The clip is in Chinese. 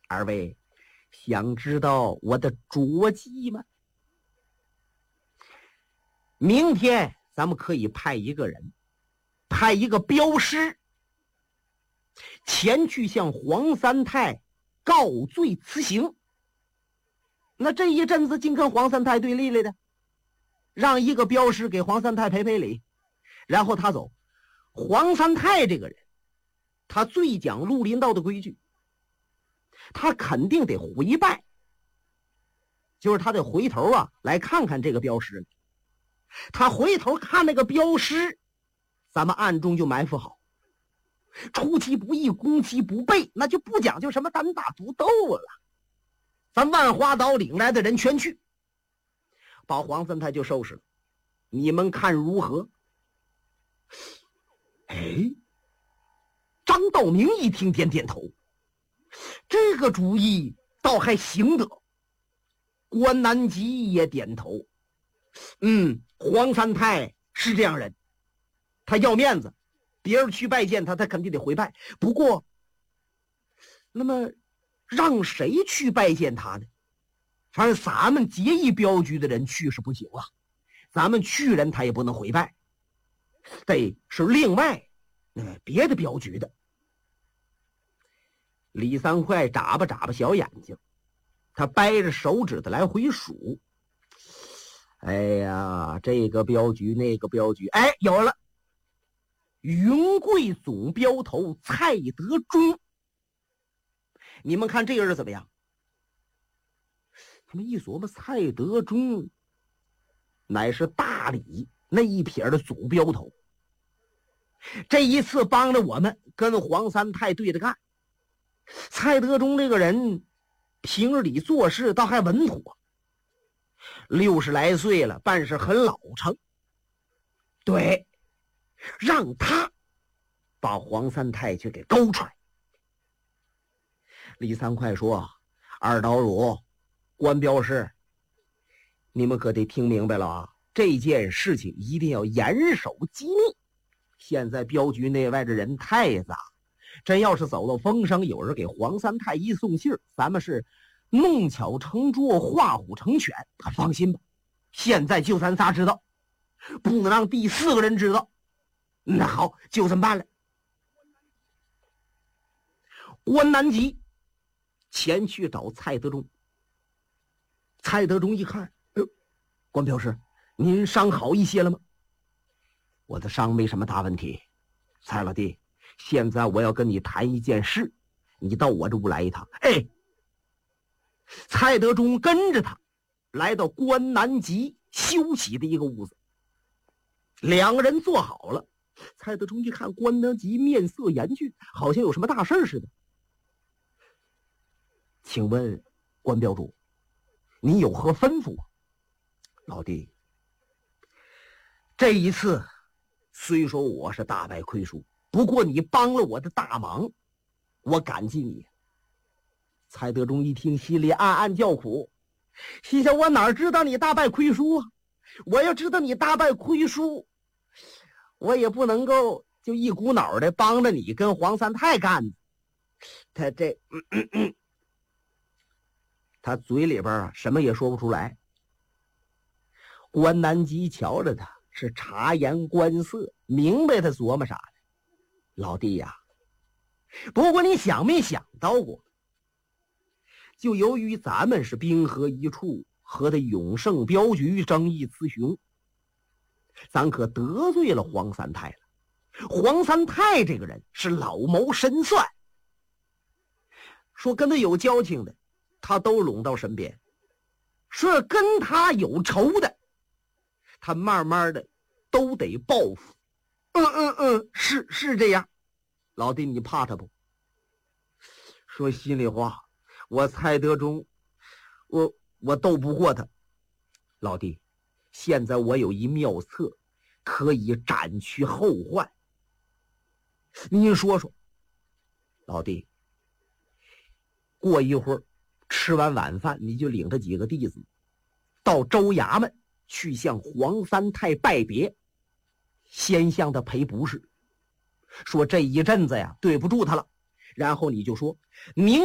二位想知道我的着迹吗？明天咱们可以派一个人，派一个镖师前去向黄三太告罪辞行。那这一阵子净跟黄三太对立来的，让一个镖师给黄三太赔赔礼，然后他走。黄三太这个人，他最讲绿林道的规矩，他肯定得回拜，就是他得回头来看看这个镖师。他回头看那个镖师，咱们暗中就埋伏好，出其不意，攻其不备，那就不讲究什么单打独斗了。咱万花岛领来的人全去，把黄三太就收拾了，你们看如何？张道明一听点点头，这个主意倒还行得。关南吉也点头，黄三太是这样人，他要面子，别人去拜见他，他肯定得回拜。不过那么让谁去拜见他呢？反正咱们结义镖局的人去是不行了，咱们去人他也不能回拜，得是另外别的镖局的。李三块眨巴眨巴小眼睛，他掰着手指头来回数。哎呀，这个镖局那个镖局，有了，云贵总镖头蔡德忠。你们看这个人怎么样？他们一琢磨，蔡德忠乃是大理那一撇的总镖头，这一次帮着我们跟黄三太对着干。蔡德忠这个人平日里做事倒还稳妥，60来岁了，办事很老成。对，让他把黄三太去给勾出来。李三块说：“二岛主、关镖师，你们可得听明白了啊！这件事情一定要严守机密。现在镖局内外的人太杂，真要是走漏风声，有人给黄三太一送信，咱们是弄巧成拙，画虎成犬。放心吧，现在就咱仨知道，不能让第4个人知道。那好，就这么办了。”关南吉前去找蔡德忠。蔡德忠一看，关镖师，您伤好一些了吗？我的伤没什么大问题。蔡老弟，现在我要跟你谈一件事，你到我这屋来一趟。蔡德忠跟着他来到关南吉休息的一个屋子，两个人坐好了。蔡德忠一看关南吉面色严峻，好像有什么大事似的。请问关镖主，你有何吩咐？老弟，这一次虽说我是大败亏输，不过你帮了我的大忙，我感激你。蔡德忠一听，心里暗暗叫苦，心想我哪知道你大败亏输啊？我要知道你大败亏输，我也不能够就一股脑的帮着你跟黄三太干。他嘴里边什么也说不出来。关南吉瞧着他是察言观色，明白他琢磨啥呢。老弟呀，不过你想没想到过，就由于咱们是兵合一处，和他永盛镖局争议雌雄，咱可得罪了黄三太了。黄三太这个人是老谋深算，说跟他有交情的他都拢到身边，说跟他有仇的他慢慢的都得报复。是这样。老弟，你怕他不？说心里话，我蔡德忠我斗不过他。老弟，现在我有一妙策，可以斩去后患。您说说。老弟，过一会儿吃完晚饭，你就领着几个弟子到州衙门去向黄三太拜别，先向他赔不是，说这一阵子呀对不住他了，然后你就说明